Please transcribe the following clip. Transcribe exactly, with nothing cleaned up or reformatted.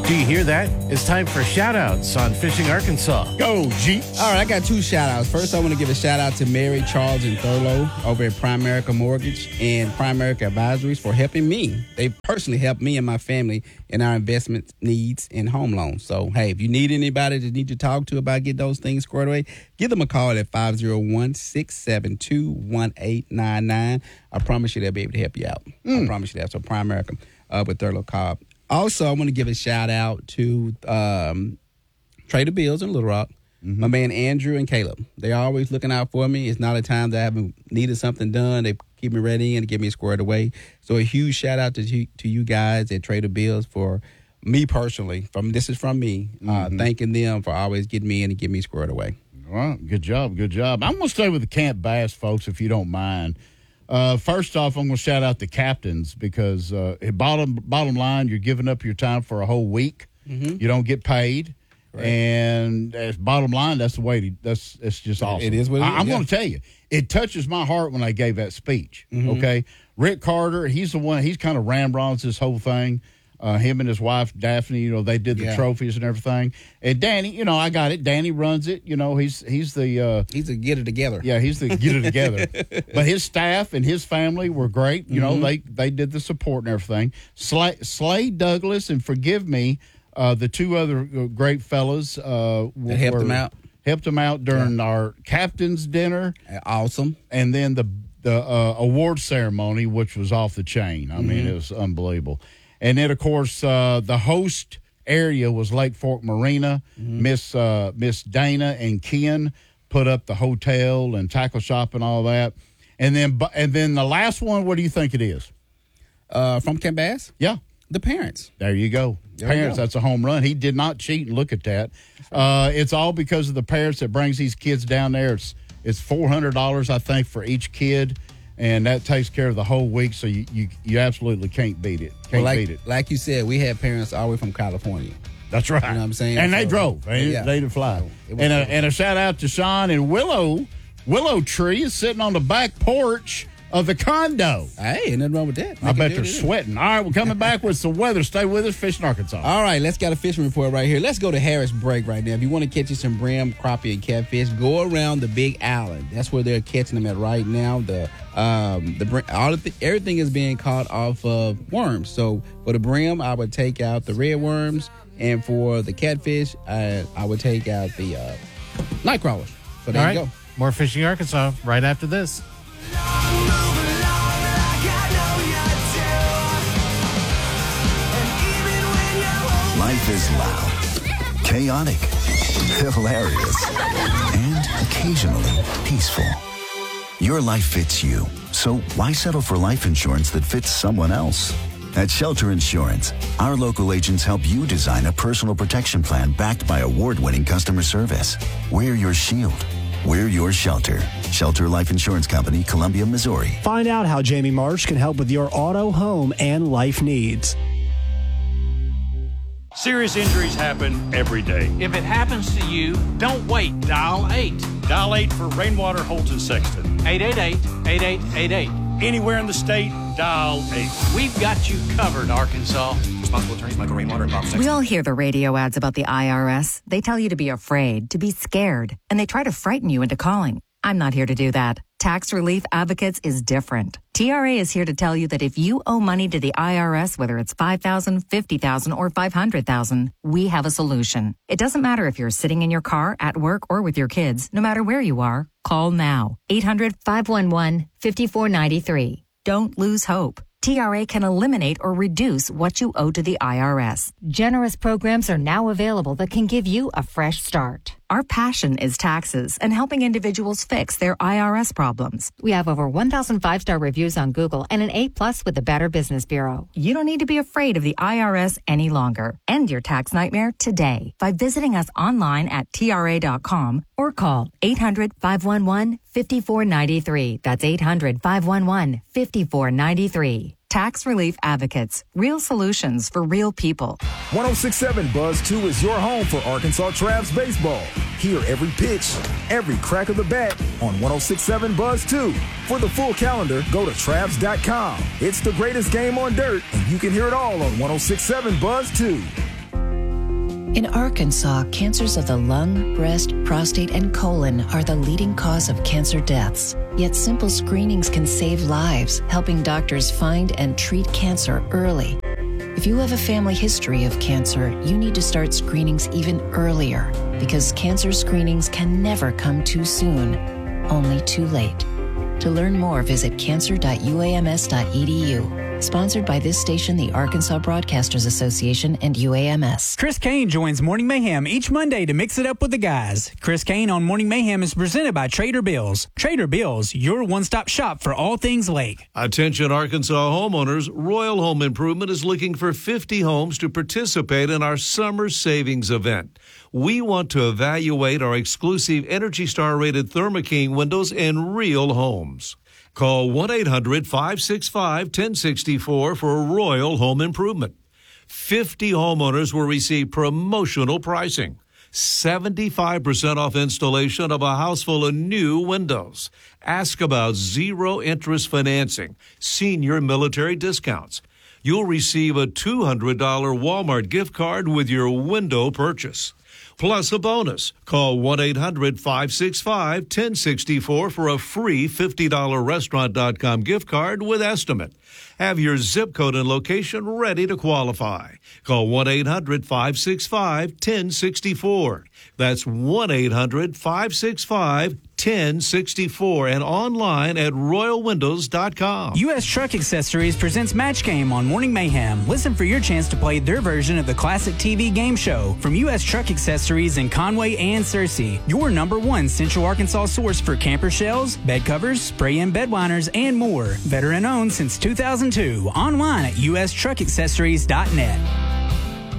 Do you hear that? It's time for shout-outs on Fishing Arkansas. Go, G. All right, I got two shout-outs. First, I want to give a shout-out to Mary, Charles, and Thurlow over at Primerica Mortgage and Primerica Advisories for helping me. They personally helped me and my family in our investment needs and home loans. So, hey, if you need anybody that need to talk to about get those things squared away, give them a call at five oh one, six seven two, one eight nine nine. I promise you they'll be able to help you out. Mm. I promise you that. So, Primerica uh, with Thurlow Cobb. Also, I want to give a shout out to um, Trader Bills in Little Rock, mm-hmm. my man Andrew and Caleb. They're always looking out for me. It's not a time that I haven't needed something done. They keep me ready and get me squared away. So a huge shout out to you, to you guys at Trader Bills for me personally. From this is from me, mm-hmm. uh, thanking them for always getting me in and getting me squared away. All right, good job, good job. I'm going to stay with the Camp Bass folks if you don't mind. Uh, first off, I'm going to shout out the captains because uh, bottom bottom line, you're giving up your time for a whole week. Mm-hmm. You don't get paid, right. And as bottom line, that's the way. To, that's it's just awesome. It is what it I, is. I'm yeah. going to tell you, it touches my heart when I gave that speech. Mm-hmm. Okay, Rick Carter, he's the one. He's kind of ramrods this whole thing. Uh, him and his wife, Daphne, you know, they did the yeah. trophies and everything. And Danny, you know, I got it. Danny runs it. You know, he's he's the uh, he's the get it together. Yeah, he's the get it together. But his staff and his family were great. You mm-hmm. know, they they did the support and everything. Slay, Slade Douglas and forgive me, uh, the two other great fellas uh, that helped were, them out. Helped them out during yeah. our captain's dinner. Awesome. And then the the uh, award ceremony, which was off the chain. I mm-hmm. mean, it was unbelievable. And then, of course, uh, the host area was Lake Fork Marina. Mm-hmm. Miss uh, Miss Dana and Ken put up the hotel and tackle shop and all that. And then, and then the last one, what do you think it is? Uh, from Camp Bass? Yeah, the parents. There you go. There parents. You go. That's a home run. He did not cheat. And look at that. Right. Uh, it's all because of the parents that brings these kids down there. It's it's four hundred dollars, I think, for each kid. And that takes care of the whole week, so you, you, you absolutely can't beat it. Can't well, like, beat it. Like you said, we had parents all the way from California. That's right. You know what I'm saying? And so, they drove. They, yeah. they didn't fly. So and, a, and a shout out to Sean and Willow. Willow Tree is sitting on the back porch of the condo. Hey, ain't nothing wrong with that. I bet they're sweating. All right, we're coming back with some weather. Stay with us, Fishing Arkansas. All right, let's get a fishing report right here. Let's go to Harris Break right now. If you want to catch you some brim, crappie, and catfish, go around the Big Island. That's where they're catching them at right now. The um the all of the, everything is being caught off of worms. So for the brim, I would take out the red worms, and for the catfish, I, I would take out the uh, night crawlers. So there all you right. go. More Fishing Arkansas right after this. Life is loud, chaotic, hilarious, and occasionally peaceful. Your life fits you, so why settle for life insurance that fits someone else? At Shelter Insurance, our local agents help you design a personal protection plan backed by award-winning customer service. We're your shield. We're your shelter. Shelter Life Insurance Company, Columbia, Missouri. Find out how Jamie Marsh can help with your auto, home, and life needs. Serious injuries happen every day. If it happens to you, don't wait. Dial eight. Dial eight for Rainwater, Holt, and Sexton. eight eight eight, eight eight eight eight. Anywhere in the state, dial eight. We've got you covered, Arkansas. Responsible attorneys Michael Rainwater and Bob Sexton. We all hear the radio ads about the I R S. They tell you to be afraid, to be scared, and they try to frighten you into calling. I'm not here to do that. Tax Relief Advocates is different. T R A is here to tell you that if you owe money to the I R S, whether it's five thousand dollars, fifty thousand dollars, or five hundred thousand dollars, we have a solution. It doesn't matter if you're sitting in your car, at work, or with your kids. No matter where you are, call now. eight hundred, five one one, five four nine three. Don't lose hope. T R A can eliminate or reduce what you owe to the I R S. Generous programs are now available that can give you a fresh start. Our passion is taxes and helping individuals fix their I R S problems. We have over one thousand five-star reviews on Google and an A plus with the Better Business Bureau. You don't need to be afraid of the I R S any longer. End your tax nightmare today by visiting us online at T R A dot com or call eight hundred, five one one, five four nine three. That's eight hundred, five one one, five four nine three. Tax Relief Advocates. Real solutions for real people. one oh six point seven Buzz two is your home for Arkansas Travs baseball. Hear every pitch, every crack of the bat on one oh six point seven Buzz two. For the full calendar, go to Travs dot com. It's the greatest game on dirt, and you can hear it all on one oh six point seven Buzz two. In Arkansas, cancers of the lung, breast, prostate, and colon are the leading cause of cancer deaths. Yet simple screenings can save lives, helping doctors find and treat cancer early. If you have a family history of cancer, you need to start screenings even earlier, because cancer screenings can never come too soon, only too late. To learn more, visit cancer dot u a m s dot e d u. Sponsored by this station, the Arkansas Broadcasters Association, and U A M S. Chris Kane joins Morning Mayhem each Monday to mix it up with the guys. Chris Kane on Morning Mayhem is presented by Trader Bill's. Trader Bill's, your one-stop shop for all things lake. Attention Arkansas homeowners, Royal Home Improvement is looking for fifty homes to participate in our summer savings event. We want to evaluate our exclusive Energy Star rated Thermo King windows in real homes. Call one eight hundred five six five one zero six four for a Royal Home Improvement. fifty homeowners will receive promotional pricing. seventy-five percent off installation of a house full of new windows. Ask about zero interest financing, senior military discounts. You'll receive a two hundred dollars Walmart gift card with your window purchase. Plus a bonus. Call one eight hundred five six five one zero six four for a free fifty dollars restaurant dot com gift card with estimate. Have your zip code and location ready to qualify. Call one eight hundred five six five one zero six four. That's one eight hundred five six five one zero six four and online at royal windows dot com. U S Truck Accessories presents Match Game on Morning Mayhem. Listen for your chance to play their version of the classic T V game show from U S Truck Accessories in Conway and Searcy. Your number one Central Arkansas source for camper shells, bed covers, spray-in bed liners, and more. Veteran owned since two thousand two. Online at u s truck accessories dot net.